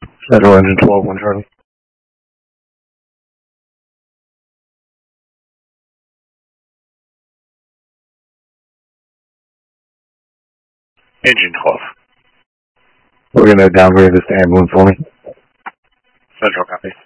Central Engine 12, 1 Charlie. Engine 12. We're going to downgrade this to ambulance for me. Central copy.